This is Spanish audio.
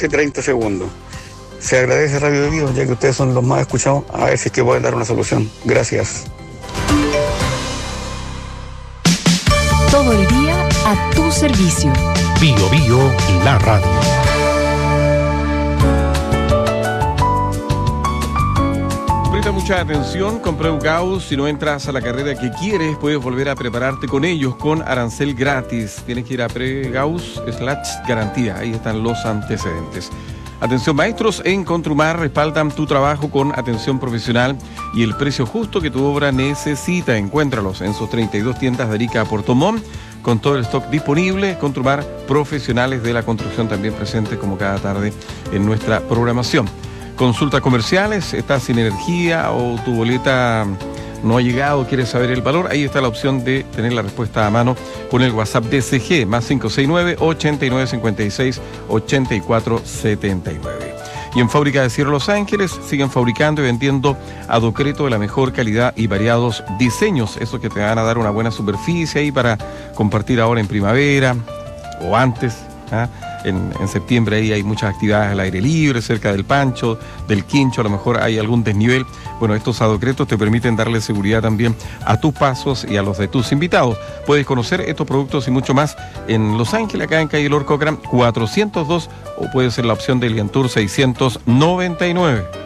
20, 30 segundos. Se agradece Radio Vivo, ya que ustedes son los más escuchados, a ver si es que pueden dar una solución. Gracias. Todo el día a tu servicio. Bio Bio, la radio. Presta mucha atención, con Gauss, si no entras a la carrera que quieres, puedes volver a prepararte con ellos con arancel gratis. Tienes que ir a Pregauss/garantía, ahí están los antecedentes. Atención maestros, en Contrumar respaldan tu trabajo con atención profesional y el precio justo que tu obra necesita. Encuéntralos en sus 32 tiendas de Arica a Puerto Montt, con todo el stock disponible. Contrumar, profesionales de la construcción también presentes como cada tarde en nuestra programación. Consultas comerciales, estás sin energía o tu boleta no ha llegado, quieres saber el valor, ahí está la opción de tener la respuesta a mano con el WhatsApp DCG, más 569-8956-8479. Y en Fábrica de Cierre Los Ángeles siguen fabricando y vendiendo adocreto de la mejor calidad y variados diseños, esos que te van a dar una buena superficie ahí para compartir ahora en primavera o antes, ¿ah? En septiembre ahí hay muchas actividades al aire libre, cerca del Pancho, del Quincho, a lo mejor hay algún desnivel. Bueno, estos adocretos te permiten darle seguridad también a tus pasos y a los de tus invitados. Puedes conocer estos productos y mucho más en Los Ángeles, acá en calle Lord Cochran 402, o puede ser la opción del Liantour 699.